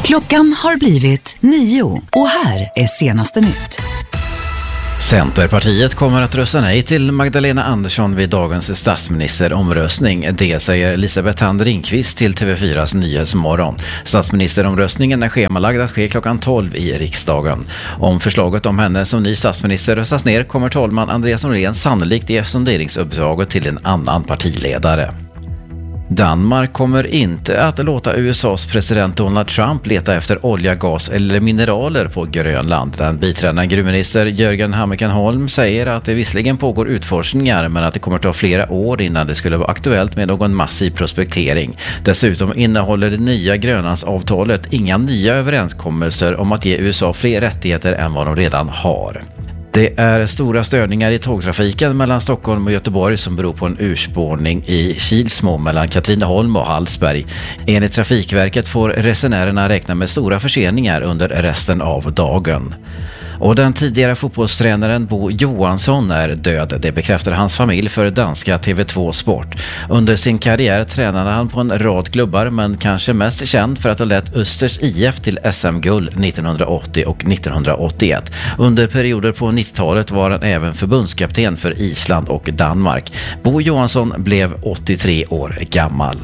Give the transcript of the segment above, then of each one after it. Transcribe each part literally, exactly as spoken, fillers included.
Klockan har blivit nio och här är senaste nytt. Centerpartiet kommer att rösta nej till Magdalena Andersson vid dagens statsministeromröstning. Det säger Elisabeth Hand Ringqvist till T V fyras Nyhetsmorgon. Statsministeromröstningen är schemalagd att ske klockan tolv i riksdagen. Om förslaget om henne som ny statsminister röstas ner kommer talman Andreas Norlén sannolikt ge sonderingsuppdraget till en annan partiledare. Danmark kommer inte att låta U S A:s president Donald Trump leta efter olja, gas eller mineraler på Grönland. Den biträdande gruvminister Jörgen Hammerkenholm säger att det visserligen pågår utforskningar men att det kommer att ta flera år innan det skulle vara aktuellt med någon massiv prospektering. Dessutom innehåller det nya Grönlandsavtalet inga nya överenskommelser om att ge U S A fler rättigheter än vad de redan har. Det är stora störningar i tågtrafiken mellan Stockholm och Göteborg som beror på en urspårning i Kilsmo mellan Katrineholm och Hallsberg. Enligt Trafikverket får resenärerna räkna med stora förseningar under resten av dagen. Och den tidigare fotbollstränaren Bo Johansson är död. Det bekräftar hans familj för danska T V två Sport. Under sin karriär tränade han på en rad klubbar men kanske mest känd för att ha lett Östers I F till S M-guld nittonhundraåttio och nittonhundraåttioett. Under perioder på nittiotalet var han även förbundskapten för Island och Danmark. Bo Johansson blev åttiotre år gammal.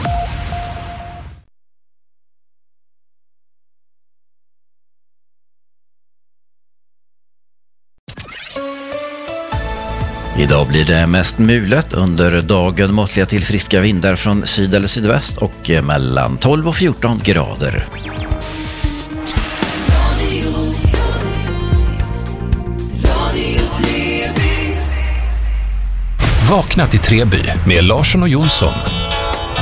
Idag blir det mest mulet, under dagen måttliga till friska vindar från syd eller sydväst och mellan tolv och fjorton grader. Vakna till Treby med Larsson och Jonsson.